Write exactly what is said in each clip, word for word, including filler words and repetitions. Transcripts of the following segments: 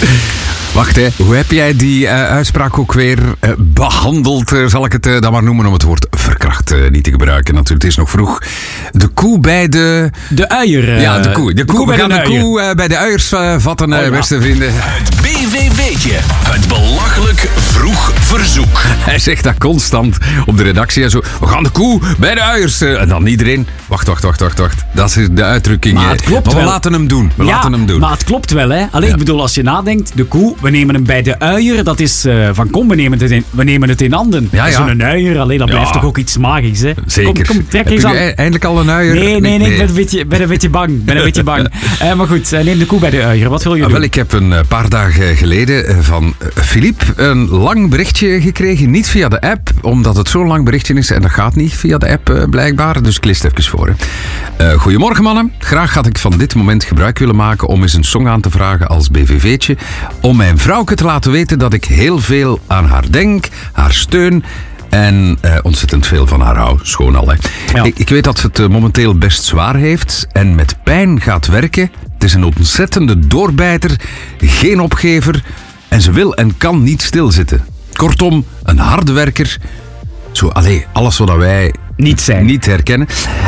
Wacht, hè. Hoe heb jij die uh, uitspraak ook weer uh, behandeld, uh, zal ik het uh, dan maar noemen, om het woord verkracht uh, niet te gebruiken. Natuurlijk, het is nog vroeg. De koe bij de... De uier. Uh, ja, de koe. De koe. koe We gaan de, de koe uh, bij de uiers uh, vatten, uh, oh, ja. beste vrienden. Het B V W'tje. Het belachelijk vroeg verzoek. Hij zegt dat constant op de redactie. En zo, we gaan de koe bij de uiers. Uh, en dan iedereen... Wacht, wacht, wacht, wacht, wacht. Dat is de uitdrukking. Maar het klopt maar we wel. laten hem doen. We ja, laten hem doen. Maar het klopt wel, hè. Alleen, ja. ik bedoel, als je nadenkt, de koe, we nemen hem bij de uier. Dat is uh, van, kom, we nemen het in, we nemen het in handen. Ja, ja. Zo'n uier, alleen, dat ja. blijft toch ook iets magisch, hè. Zeker. Kom, kom trek Heb eens je aan. nu eindelijk al een uier? Nee, nee, nee, nee. Ik ben een beetje, ben een beetje bang. Ben een beetje bang. Uh, maar goed, uh, neem de koe bij de uier. Wat wil je ah, doen? Wel, ik heb een paar dagen geleden van Philippe een lang berichtje gekregen. Niet via de app, omdat het zo'n lang berichtje is. En dat gaat niet via de app uh, blijkbaar. Dus ik lees het even voor. Uh, goedemorgen mannen. Graag had ik van dit moment gebruik willen maken om eens een song aan te vragen als B V V'tje. Om mijn vrouwke te laten weten dat ik heel veel aan haar denk, haar steun en uh, ontzettend veel van haar hou. Schoon al, hè. Ja. Ik, ik weet dat ze het uh, momenteel best zwaar heeft en met pijn gaat werken. Het is een ontzettende doorbijter, geen opgever en ze wil en kan niet stilzitten. Kortom, een harde werker. Zo, allee, alles wat wij niet zijn. Niet herkennen.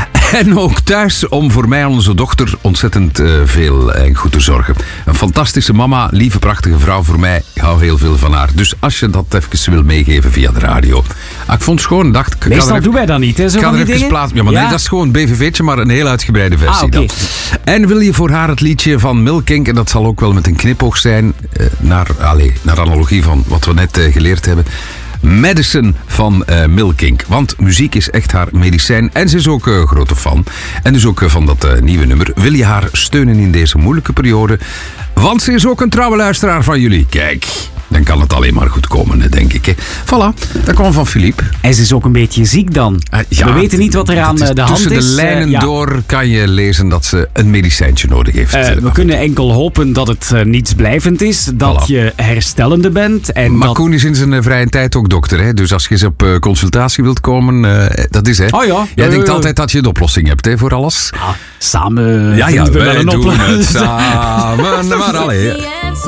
En ook thuis om voor mij en onze dochter ontzettend uh, veel en goed te zorgen. Een fantastische mama, lieve, prachtige vrouw voor mij. Ik hou heel veel van haar. Dus als je dat even wil meegeven via de radio. Ah, ik vond het schoon, dacht ik. Meestal doen wij dat niet, hè? Zo ik ga van er die even plaatsen. Ja, maar ja. nee, dat is gewoon een B V V'tje, maar een heel uitgebreide versie. Ah, okay. dan. En wil je voor haar het liedje van Milkink, en dat zal ook wel met een knipoog zijn, uh, naar, allez, naar analogie van wat we net uh, geleerd hebben. Medicine van uh, Milkink. Want muziek is echt haar medicijn. En ze is ook een uh, grote fan. En dus ook uh, van dat uh, nieuwe nummer. Wil je haar steunen in deze moeilijke periode? Want ze is ook een trouwe luisteraar van jullie. Kijk, dan kan het alleen maar goed komen, denk ik. Hè. Voilà, dat kwam van Philippe. En ze is ook een beetje ziek dan. Uh, ja, we weten niet wat er aan de hand is. Tussen de lijnen uh, ja. door kan je lezen dat ze een medicijntje nodig heeft. Uh, we kunnen enkel hopen dat het uh, niets blijvend is. Dat voilà. je herstellende bent. En maar dat... Koen is in zijn uh, vrije tijd ook dokter. Hè? Dus als je eens op uh, consultatie wilt komen, uh, dat is hè. Oh ja. Jij uh, denkt uh, altijd dat je de oplossing hebt hè, voor alles. Ah, samen ja, ja, we wij wel een doen oplossing. het samen. Maar allee.